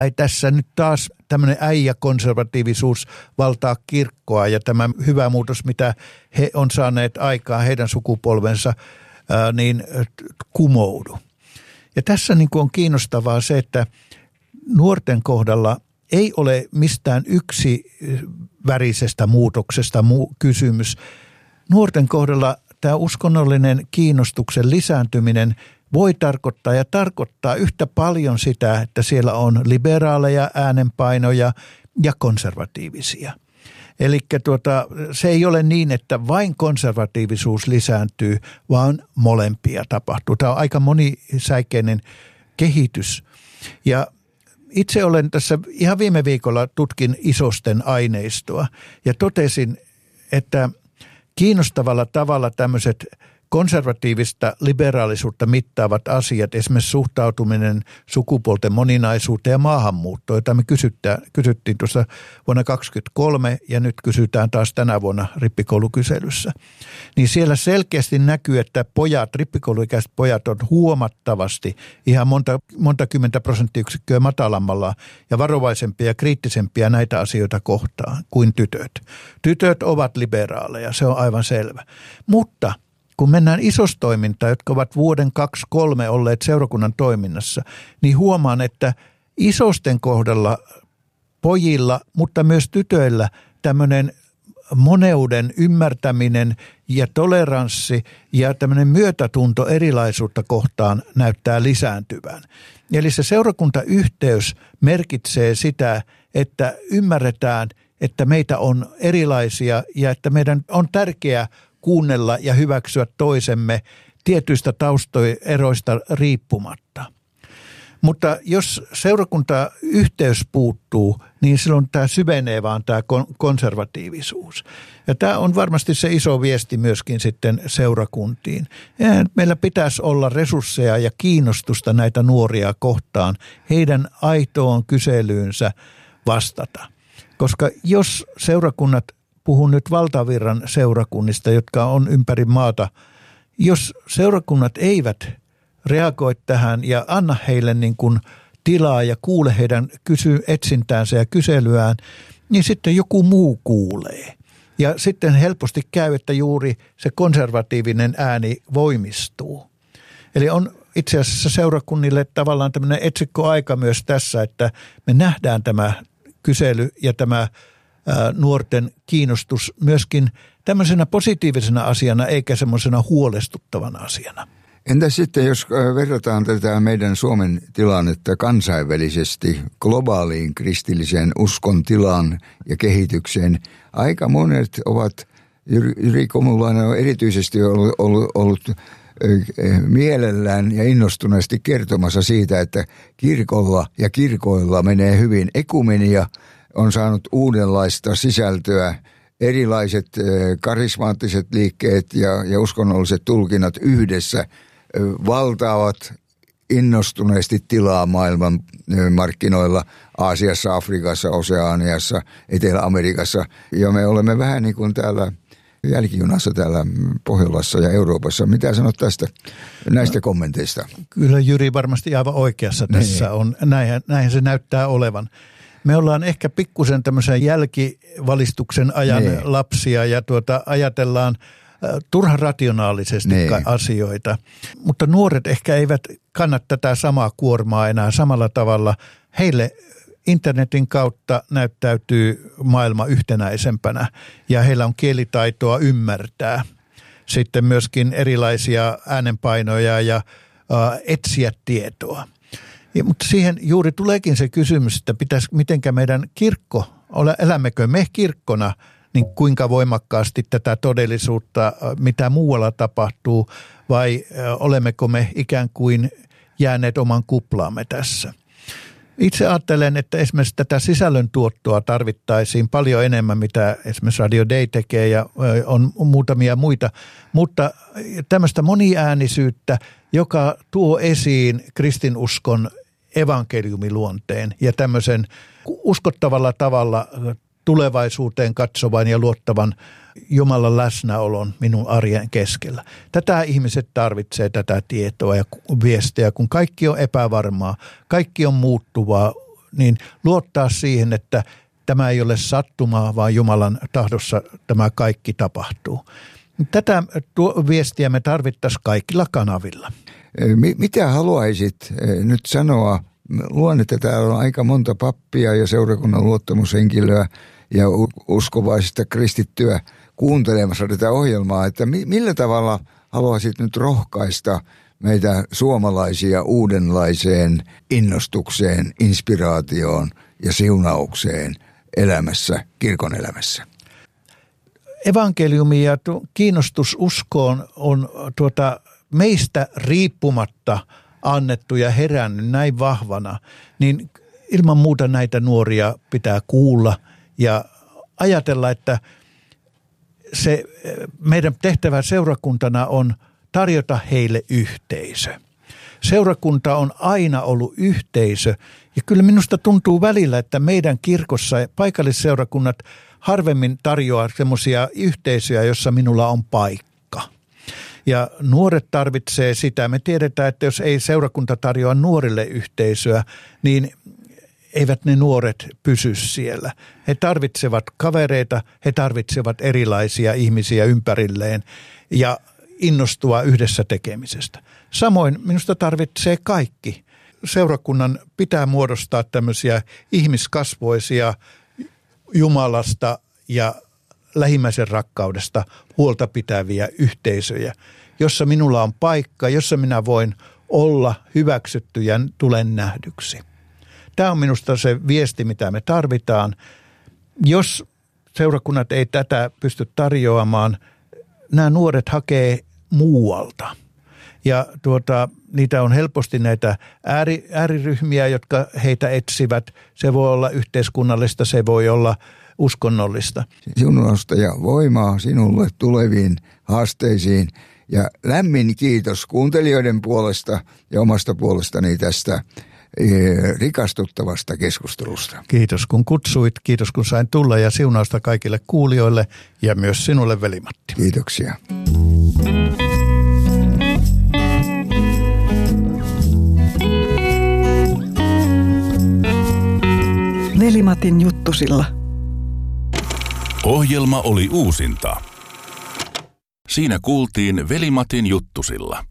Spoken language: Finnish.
Ei tässä nyt taas tämmöinen äijäkonservatiivisuus valtaa kirkkoa ja tämä hyvä muutos, mitä he on saaneet aikaan heidän sukupolvensa, niin kumoudu. Ja tässä niin kuin on kiinnostavaa se, että nuorten kohdalla ei ole mistään yksivärisestä muutoksesta kysymys. Nuorten kohdalla tämä uskonnollinen kiinnostuksen lisääntyminen voi tarkoittaa ja tarkoittaa yhtä paljon sitä, että siellä on liberaaleja äänenpainoja ja konservatiivisia. Eli se ei ole niin, että vain konservatiivisuus lisääntyy, vaan molempia tapahtuu. Tämä on aika monisäikeinen kehitys. Ja itse olen tässä ihan viime viikolla tutkin isosten aineistoa ja totesin, että kiinnostavalla tavalla tämmöiset konservatiivista liberaalisuutta mittaavat asiat, esimerkiksi suhtautuminen sukupuolten moninaisuuteen ja maahanmuuttoon, jota me kysyttiin tuossa vuonna 2023 ja nyt kysytään taas tänä vuonna rippikoulukyselyssä. Niin siellä selkeästi näkyy, että rippikouluikäiset pojat on huomattavasti ihan monta 10% matalammalla ja varovaisempia ja kriittisempiä näitä asioita kohtaan kuin tytöt. Tytöt ovat liberaaleja, se on aivan selvä. Mutta kun mennään isostoimintaan, jotka ovat vuoden 2023 olleet seurakunnan toiminnassa, niin huomaan, että isosten kohdalla pojilla, mutta myös tytöillä tämmöinen moneuden ymmärtäminen ja toleranssi ja tämmöinen myötätunto erilaisuutta kohtaan näyttää lisääntyvän. Eli se seurakuntayhteys merkitsee sitä, että ymmärretään, että meitä on erilaisia ja että meidän on tärkeää kuunnella ja hyväksyä toisemme tietyistä taustoeroista riippumatta. Mutta jos seurakuntayhteys puuttuu, niin silloin tämä syvenee vaan tämä konservatiivisuus. Ja tämä on varmasti se iso viesti myöskin sitten seurakuntiin. Ja meillä pitäisi olla resursseja ja kiinnostusta näitä nuoria kohtaan, heidän aitoon kyselyynsä vastata. Koska jos seurakunnat, puhun nyt valtavirran seurakunnista, jotka on ympäri maata, jos seurakunnat eivät reagoi tähän ja anna heille niin kuin tilaa ja kuule heidän etsintäänsä ja kyselyään, niin sitten joku muu kuulee. Ja sitten helposti käy, että juuri se konservatiivinen ääni voimistuu. Eli on itse asiassa seurakunnille tavallaan tämmöinen etsikkoaika myös tässä, että me nähdään tämä kysely ja tämä nuorten kiinnostus myöskin tämmöisenä positiivisena asiana eikä semmoisena huolestuttavana asiana. Entä sitten, jos verrataan tätä meidän Suomen tilannetta kansainvälisesti globaaliin kristilliseen uskon tilaan ja kehitykseen? Aika monet ovat, Jyri Komulainen on erityisesti ollut mielellään ja innostuneesti kertomassa siitä, että kirkolla ja kirkoilla menee hyvin. Ekumenia on saanut uudenlaista sisältöä, erilaiset karismaattiset liikkeet ja uskonnolliset tulkinnat yhdessä valtaavat innostuneesti tilaa maailman markkinoilla, Aasiassa, Afrikassa, Oseaniassa, Etelä-Amerikassa. Ja me olemme vähän niin kuin täällä jälkijunassa täällä Pohjolassa ja Euroopassa. Mitä sanot näistä kommenteista? Kyllä Jyri varmasti aivan oikeassa tässä on. Näinhän se näyttää olevan. Me ollaan ehkä pikkusen tämmöisen jälkivalistuksen ajan lapsia ja ajatellaan turhan rationaalisesti asioita. Mutta nuoret ehkä eivät kanna tätä samaa kuormaa enää samalla tavalla. Heille internetin kautta näyttäytyy maailma yhtenäisempänä ja heillä on kielitaitoa ymmärtää sitten myöskin erilaisia äänenpainoja ja etsiä tietoa. Mutta siihen juuri tuleekin se kysymys, että mitenkä meidän kirkko, elämmekö me kirkkona, niin kuinka voimakkaasti tätä todellisuutta, mitä muualla tapahtuu, vai olemmeko me ikään kuin jääneet oman kuplaamme tässä. Itse ajattelen, että esimerkiksi tätä sisällöntuottoa tarvittaisiin paljon enemmän, mitä esimerkiksi Radio Day tekee ja on muutamia muita, mutta tämmöistä moniäänisyyttä, joka tuo esiin kristinuskon evankeliumiluonteen ja tämmöisen uskottavalla tavalla tulevaisuuteen katsovan ja luottavan Jumalan läsnäolon minun arjen keskellä. Tätä ihmiset tarvitsee, tätä tietoa ja viestiä, kun kaikki on epävarmaa, kaikki on muuttuvaa, niin luottaa siihen, että tämä ei ole sattumaa, vaan Jumalan tahdossa tämä kaikki tapahtuu. Tätä viestiä me tarvittaisiin kaikilla kanavilla. Mitä haluaisit nyt sanoa? Luulen, että täällä on aika monta pappia ja seurakunnan luottamushenkilöä ja uskovaisista kristittyä kuuntelemassa tätä ohjelmaa, että millä tavalla haluaisit nyt rohkaista meitä suomalaisia uudenlaiseen innostukseen, inspiraatioon ja siunaukseen elämässä, kirkon elämässä? Evankeliumi ja kiinnostus uskoon on meistä riippumatta annettu ja herännyt näin vahvana, niin ilman muuta näitä nuoria pitää kuulla ja ajatella, että se meidän tehtävä seurakuntana on tarjota heille yhteisö. Seurakunta on aina ollut yhteisö ja kyllä minusta tuntuu välillä, että meidän kirkossa paikallisseurakunnat harvemmin tarjoaa semmoisia yhteisöjä, jossa minulla on paikka. Ja nuoret tarvitsee sitä. Me tiedetään, että jos ei seurakunta tarjoa nuorille yhteisöä, niin eivät ne nuoret pysy siellä. He tarvitsevat kavereita, he tarvitsevat erilaisia ihmisiä ympärilleen ja innostua yhdessä tekemisestä. Samoin minusta tarvitsee kaikki. Seurakunnan pitää muodostaa tämmöisiä ihmiskasvoisia Jumalasta ja lähimmäisen rakkaudesta huolta pitäviä yhteisöjä, jossa minulla on paikka, jossa minä voin olla hyväksytty ja tulen nähdyksi. Tämä on minusta se viesti, mitä me tarvitaan. Jos seurakunnat ei tätä pysty tarjoamaan, nämä nuoret hakee muualta. Ja niitä on helposti näitä ääriryhmiä, jotka heitä etsivät. Se voi olla yhteiskunnallista, se voi olla uskonnollista. Siunausta ja voimaa sinulle tuleviin haasteisiin. Ja lämmin kiitos kuuntelijoiden puolesta ja omasta puolestani tästä rikastuttavasta keskustelusta. Kiitos kun kutsuit, kiitos kun sain tulla ja siunausta kaikille kuulijoille ja myös sinulle, Veli-Matti. Kiitoksia. Veli-Matin juttusilla. Ohjelma oli uusinta. Siinä kuultiin Veli-Matin juttusilla.